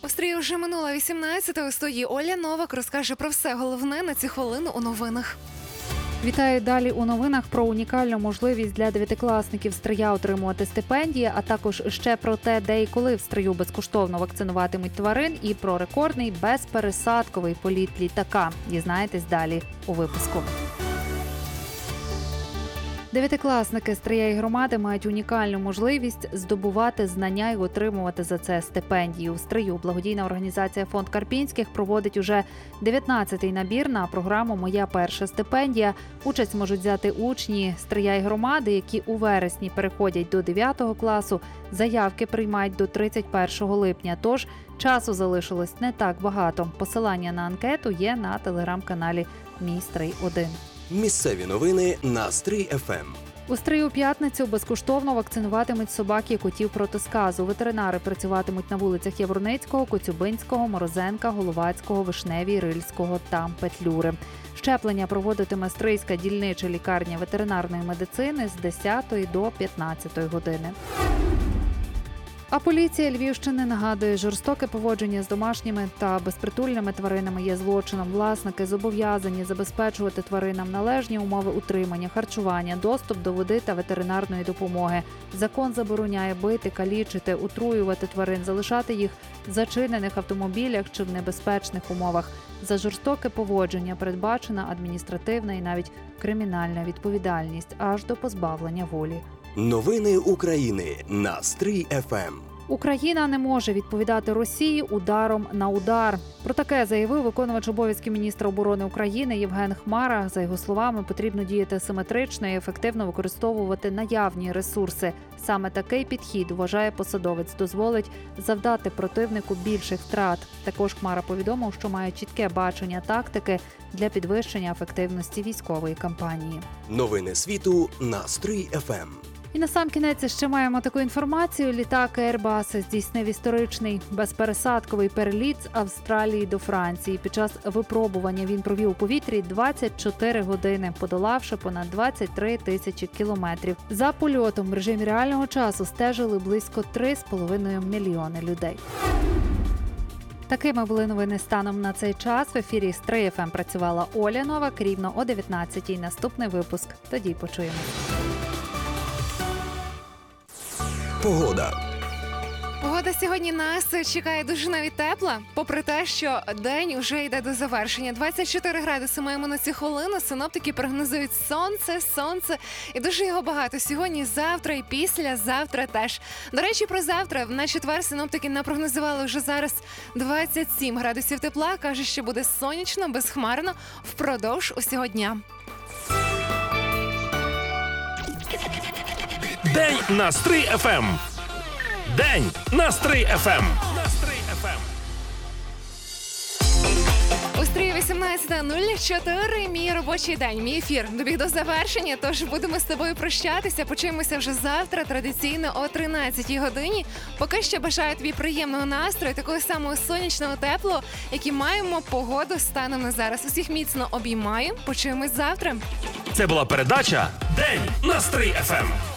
У стрії вже минула 18-та. У студії Оля Новак розкаже про все головне на цю хвилину у новинах. Вітаю далі у новинах про унікальну можливість для дев'ятикласників Стрия отримувати стипендії, а також ще про те, де і коли в Стрию безкоштовно вакцинуватимуть тварин, і про рекордний безпересадковий політ літака. Дізнаєтесь далі у випуску. Дев'ятикласники Стрия і громади мають унікальну можливість здобувати знання і отримувати за це стипендії. У Стрию благодійна організація «Фонд Карпінських» проводить уже 19-й набір на програму «Моя перша стипендія». Участь можуть взяти учні Стрия і громади, які у вересні переходять до 9 класу. Заявки приймають до 31 липня, тож часу залишилось не так багато. Посилання на анкету є на телеграм-каналі «Мій Стрий-1». Місцеві новини на Стрий ФМ. У Стрию у п'ятницю безкоштовно вакцинуватимуть собак і котів проти сказу. Ветеринари працюватимуть на вулицях Яворницького, Коцюбинського, Морозенка, Головацького, Вишневій, Рильського та Петлюри. Щеплення проводитиме Стрийська дільнича лікарня ветеринарної медицини з 10 до 15 години. А поліція Львівщини нагадує, жорстоке поводження з домашніми та безпритульними тваринами є злочином. Власники зобов'язані забезпечувати тваринам належні умови утримання, харчування, доступ до води та ветеринарної допомоги. Закон забороняє бити, калічити, отруювати тварин, залишати їх в зачинених автомобілях чи в небезпечних умовах. За жорстоке поводження передбачена адміністративна і навіть кримінальна відповідальність аж до позбавлення волі. Новини України на Стрий ФМ. Україна не може відповідати Росії ударом на удар. Про таке заявив виконувач обов'язків міністра оборони України Євген Хмара. За його словами, потрібно діяти симетрично і ефективно використовувати наявні ресурси. Саме такий підхід, вважає посадовець, дозволить завдати противнику більших втрат. Також Хмара повідомив, що має чітке бачення тактики для підвищення ефективності військової кампанії. Новини світу на Стрий ФМ. І насамкінець ще маємо таку інформацію. Літак Airbus здійснив історичний безпересадковий переліт з Австралії до Франції. Під час випробування він провів у повітрі 24 години, подолавши понад 23 тисячі кілометрів. За польотом в режимі реального часу стежили близько 3,5 мільйони людей. Такими були новини станом на цей час. В ефірі Стрий ФМ працювала Оля Новак. Рівно о 19-й наступний випуск. Тоді почуємо. Погода. Погода сьогодні нас чекає дуже навіть тепла, попри те, що день уже йде до завершення. 24 градуси маємо на цю хвилину. Синоптики прогнозують сонце і дуже його багато. Сьогодні, завтра і післязавтра теж. До речі, про завтра на четвер синоптики напрогнозували вже зараз 27 градусів тепла. Каже, що буде сонячно, безхмарно впродовж усього дня. День на Стрий ФМ. День на Стрий ФМ. У Стрії 18:04. Мій робочий день, мій ефір добіг до завершення, тож будемо з тобою прощатися. Почуємося вже завтра, традиційно о 13-й годині. Поки що бажаю тобі приємного настрою, такого самого сонячного, теплого, який маємо погоду станом на зараз. Усіх міцно обіймаю. Почуємось завтра. Це була передача День на Стрий ФМ.